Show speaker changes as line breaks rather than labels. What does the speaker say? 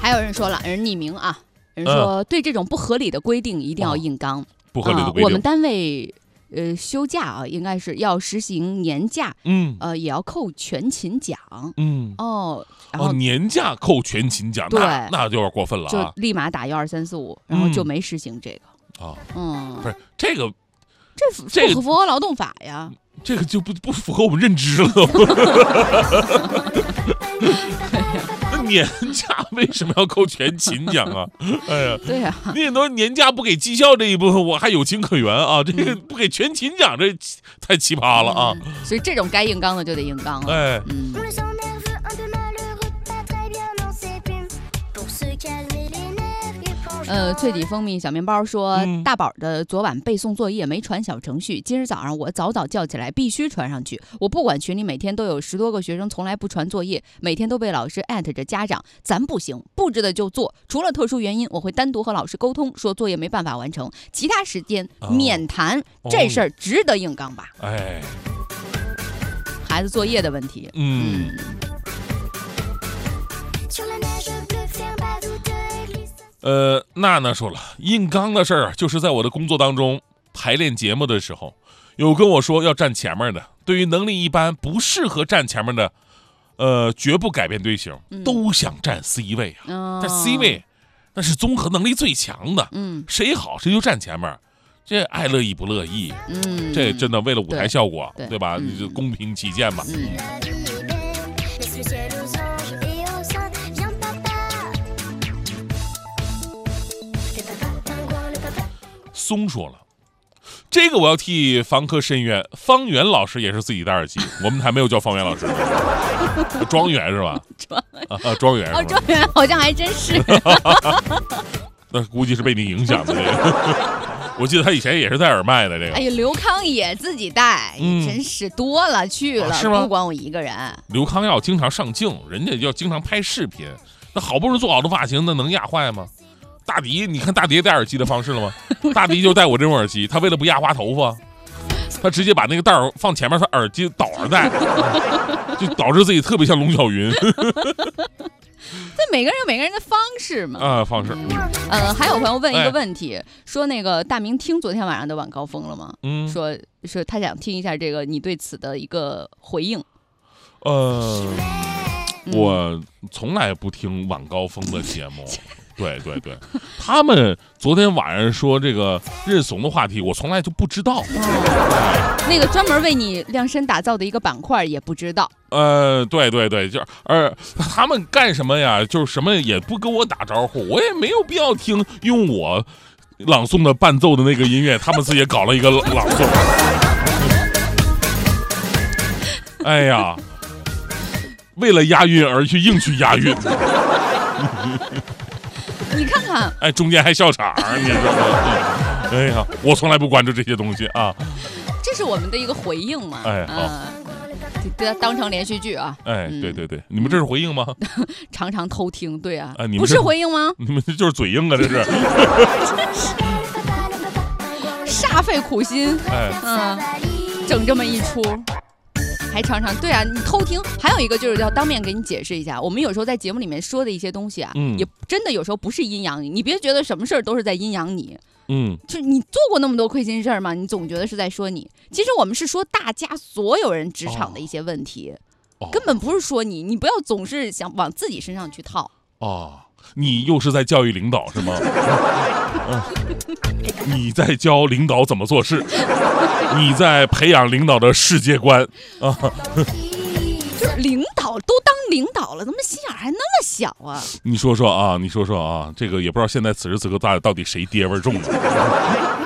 还有人说了，人匿名啊，人说对这种不合理的规定一定要硬刚。
不合理的规定，
我们单位休假啊，应该是要实行年假，也要扣全勤奖，然后
年假扣全勤奖，
对，
那就有点过分了啊，
就立马打12345，然后就没实行这个
啊，不是这个，
这不符合劳动法呀，
这个就不符合我们认知了。那年假为什么要扣全勤奖啊？哎呀，
对呀，
你很多年假不给绩效这一部分，我还有情可原啊。这个不给全勤奖，这太奇葩了啊！
所以这种该硬刚的就得硬刚了。
哎，
脆底蜂蜜小面包说，大宝的昨晚背诵作业没传小程序，今儿早上我早叫起来必须传上去。我不管群里每天都有10多个学生从来不传作业，每天都被老师艾特着家长，咱不行，布置的就做，除了特殊原因我会单独和老师沟通，说作业没办法完成，其他时间免谈。这事儿值得硬刚吧？
哎，
孩子作业的问题，
娜娜说了，硬刚的事儿就是在我的工作当中排练节目的时候，有跟我说要站前面的，对于能力一般不适合站前面的，绝不改变队形，都想站 C 位啊。但 C 位那是综合能力最强的，谁好谁就站前面，这爱乐意不乐意，这真的为了舞台效果，对吧？你就公平起见吧。松说了，这个我要替房客申冤，方圆老师也是自己戴耳机，我们还没有叫方圆老师，庄园是吧？庄园是吧？
庄园好像还真是，
那估计是被你影响的这个。我记得他以前也是戴耳麦的这个。
哎呀，刘康也自己戴，真是多了去了，是吗？不光我一个人。
刘康要经常上镜，人家要经常拍视频，那好不容易做好的发型，那能压坏吗？大迪，你看大迪戴耳机的方式了吗？大迪就戴我这种耳机，他为了不压花头发，他直接把那个袋儿放前面，他耳机倒着戴，就导致自己特别像龙小云。
这每个人有每个人的方式嘛。
方式。
还有朋友问一个问题，说那个大明听昨天晚上的晚高峰了吗？说他想听一下这个你对此的一个回应。
我从来不听晚高峰的节目。对，他们昨天晚上说这个认怂的话题，我从来就不知道。
那个专门为你量身打造的一个板块也不知道。
对，就是他们干什么呀？就是什么也不跟我打招呼，我也没有必要听用我朗诵的伴奏的那个音乐，他们自己也搞了一个朗诵。哎呀，为了押韵而去硬去押韵。
你看看，
哎，中间还笑场，你知道吗？哎呀，我从来不关注这些东西啊。
这是我们的一个回应嘛？当成连续剧啊。
对，你们这是回应吗？
常常偷听，对啊。
你们
不是回应吗？
你们这就是嘴硬啊，这是。
煞费苦心，整这么一出。还常常对啊，你偷听。还有一个就是要当面给你解释一下，我们有时候在节目里面说的一些东西啊，也真的有时候不是阴阳你，你别觉得什么事儿都是在阴阳你。就是你做过那么多亏心事儿吗？你总觉得是在说你，其实我们是说大家所有人职场的一些问题，根本不是说你，你不要总是想往自己身上去套。
你又是在教育领导是吗？你在教领导怎么做事，你在培养领导的世界观啊！
就领导都当领导了，怎么心眼还那么小啊？
你说说啊，这个也不知道现在此时此刻到底谁爹味重了。